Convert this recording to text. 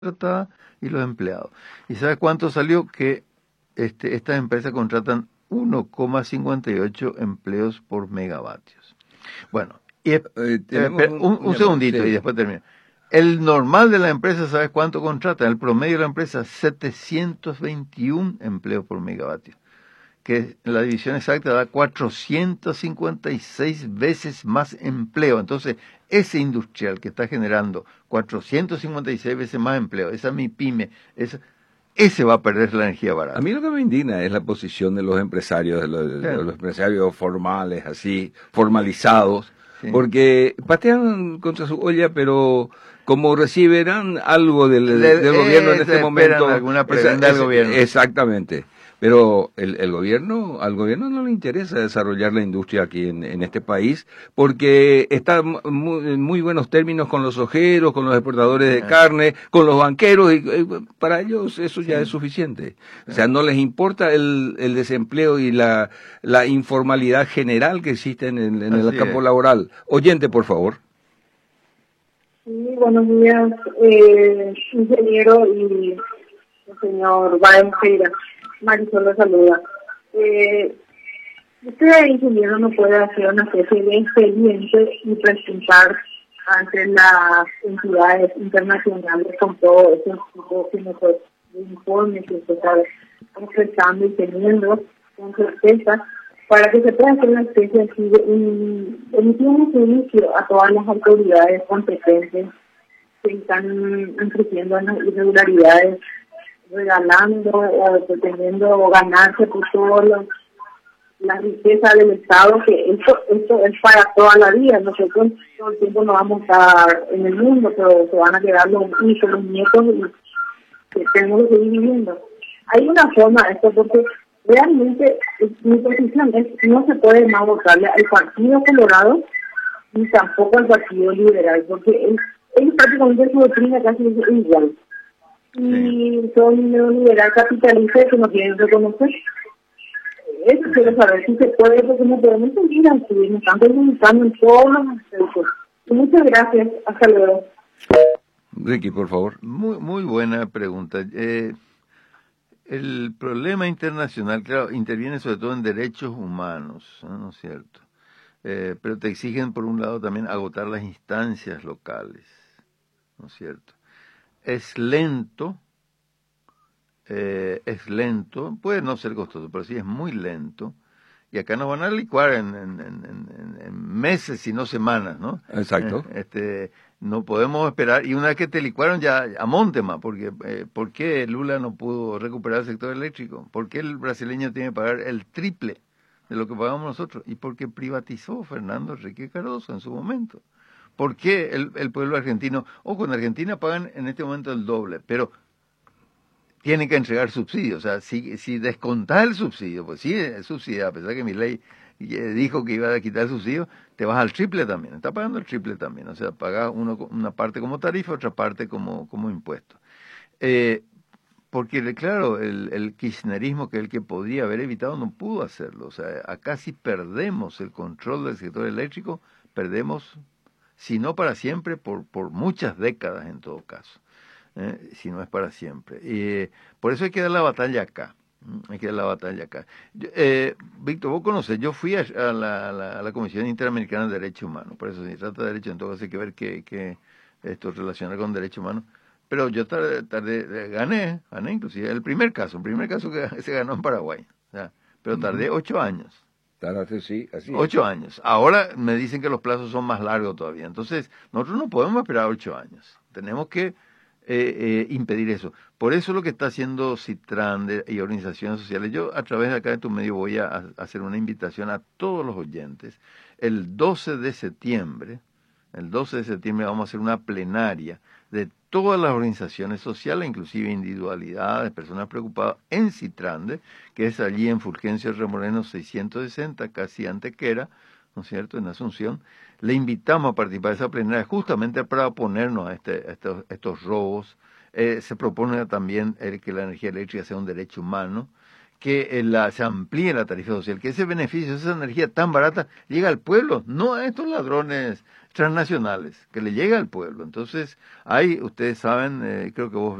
contratada y los empleados. ¿Y sabes cuánto salió? Que estas empresas contratan 1,58 empleos por megavatios. Bueno, Tenemos un segundito sí. y después termino. El normal de la empresa, ¿sabes cuánto contrata? El promedio de la empresa, 721 empleos por megavatio, que la división exacta da 456 veces más empleo. Entonces, ese industrial que está generando 456 veces más empleo, esa MIPYME, ese va a perder la energía barata. A mí lo que me indigna es la posición de los empresarios, de los empresarios formales, así, formalizados, Sí. porque patean contra su olla, pero como recibirán algo del gobierno en este momento, alguna prebenda del gobierno. Exactamente. Pero al gobierno no le interesa desarrollar la industria aquí en este país, porque está en muy buenos términos con los ojeros, con los exportadores de carne, con los banqueros, y para ellos eso ya es suficiente. O sea, no les importa el desempleo y la informalidad general que existe en el campo laboral. Oyente, por favor. Sí, buenos días, ingeniero y el señor Baenfeira. Marisol lo saluda. Usted, ingeniero, no puede hacer una especie de expediente y presentar ante las entidades internacionales con todo ese tipo de informes que usted está ofreciendo y teniendo con certeza, para que se pueda hacer una especie así de emitir un juicio a todas las autoridades competentes que están infringiendo en las irregularidades, regalando o pretendiendo ganarse por todas las riquezas del Estado, que esto es para toda la vida. Nosotros todo el tiempo no vamos a estar en el mundo, pero se van a quedar los hijos, los nietos, y que tenemos que seguir viviendo. Hay una forma de esto, porque realmente mi posición es no se puede más votarle al Partido Colorado ni tampoco al Partido Liberal, porque ellos prácticamente su doctrina casi es igual. Y son neoliberal capitalistas que no quieren reconocer. Eso quiero saber si se puede, porque no podemos seguir así, nos están perjudicando en todos los aspectos. Muchas gracias, hasta luego. Ricky, por favor. Muy buena pregunta. El problema internacional, claro, interviene sobre todo en derechos humanos, ¿no es cierto? Pero te exigen, por un lado, también agotar las instancias locales, ¿no es cierto? Es lento, puede no ser costoso, pero sí es muy lento, y acá nos van a licuar en meses, si no semanas, ¿no? Exacto. No podemos esperar, y una vez que te licuaron ya a monte más, porque ¿por qué Lula no pudo recuperar el sector eléctrico? ¿Por qué el brasileño tiene que pagar el triple de lo que pagamos nosotros? Y porque privatizó Fernando Henrique Cardoso en su momento. ¿Por qué el pueblo argentino? Ojo, en Argentina pagan en este momento el doble, pero tienen que entregar subsidios. O sea, si descontás el subsidio, pues sí, es subsidio, a pesar que mi ley dijo que iba a quitar el subsidio, te vas al triple también. Está pagando el triple también. O sea, pagas una parte como tarifa, otra parte como impuesto. Porque, claro, el kirchnerismo, que es el que podría haber evitado, no pudo hacerlo. O sea, acá si perdemos el control del sector eléctrico, perdemos, si no para siempre, por muchas décadas en todo caso, si no es para siempre. Por eso hay que dar la batalla acá. Hay que dar la batalla acá. Víctor, vos conocés, yo fui a la Comisión Interamericana de Derechos Humanos, por eso se trata de derechos, entonces hay que ver que esto relaciona con derechos humanos. Pero yo gané inclusive el primer caso que se ganó en Paraguay, o sea, pero tardé 8 años. Sí, así 8 años. Ahora me dicen que los plazos son más largos todavía. Entonces, nosotros no podemos esperar 8 años. Tenemos que impedir eso. Por eso lo que está haciendo Citran y organizaciones sociales, yo a través de acá de tu medio voy a hacer una invitación a todos los oyentes. El 12 de septiembre vamos a hacer una plenaria de todas las organizaciones sociales, inclusive individualidades, personas preocupadas, en Citrande, que es allí en Fulgencio Remoreno 660, casi Antequera, ¿no es cierto?, en Asunción. Le invitamos a participar de esa plenaria justamente para oponernos a estos robos. Se propone también que la energía eléctrica sea un derecho humano, que se amplíe la tarifa social, que ese beneficio, esa energía tan barata, llegue al pueblo, no a estos ladrones transnacionales, que le llegue al pueblo. Entonces, ustedes saben, creo que vos